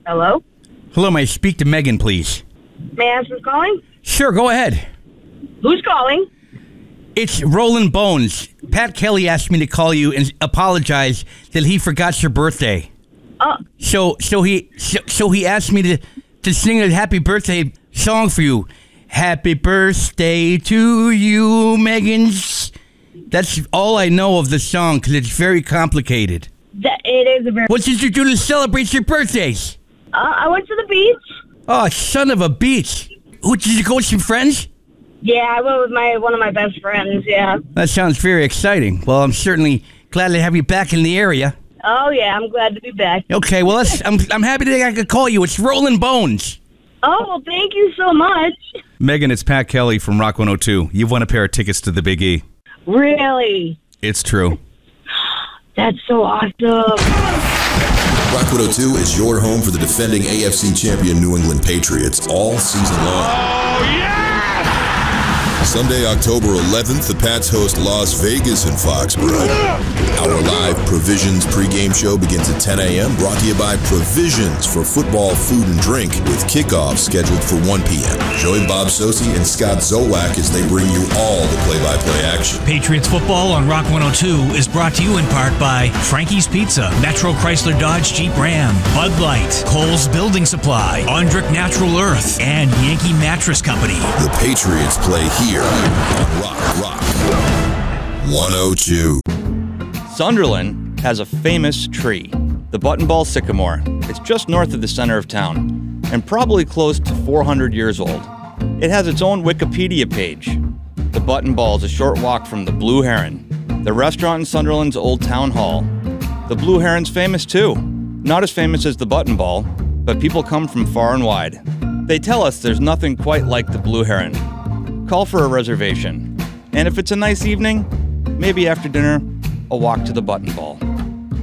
Hello? Hello, may I speak to Megan, please? May I ask who's calling? Sure, go ahead. Who's calling? It's Roland Bones. Pat Kelly asked me to call you and apologize that he forgot your birthday. So he asked me to sing a happy birthday song for you. Happy birthday to you, Megan. That's all I know of the song because it's very complicated. It is a very... What did you do to celebrate your birthdays? I went to the beach. Oh, son of a beach. Who, did you go with some friends? Yeah, I went with one of my best friends, yeah. That sounds very exciting. Well, I'm certainly glad to have you back in the area. Oh, yeah, I'm glad to be back. Okay, well, I'm happy that I could call you. It's Roland Bones. Oh, well, thank you so much. Megan, it's Pat Kelly from Rock 102. You've won a pair of tickets to the Big E. Really? It's true. That's so awesome. Rock 102 is your home for the defending AFC champion New England Patriots all season long. Oh, yeah! Sunday, October 11th, the Pats host Las Vegas in Foxborough. Our live Provisions pregame show begins at 10 a.m. Brought to you by Provisions for football, food, and drink, with kickoff scheduled for 1 p.m. Join Bob Sosi and Scott Zolak as they bring you all the play-by-play action. Patriots football on Rock 102 is brought to you in part by Frankie's Pizza, Metro Chrysler Dodge Jeep Ram, Bud Light, Kohl's Building Supply, Ondrick Natural Earth, and Yankee Mattress Company. The Patriots play here on Rock 102. Sunderland has a famous tree, the Buttonball Sycamore. It's just north of the center of town and probably close to 400 years old. It has its own Wikipedia page. The Buttonball is a short walk from the Blue Heron, the restaurant in Sunderland's Old Town Hall. The Blue Heron's famous too. Not as famous as the Buttonball, but people come from far and wide. They tell us there's nothing quite like the Blue Heron. Call for a reservation. And if it's a nice evening, maybe after dinner, a walk to the Buttonball.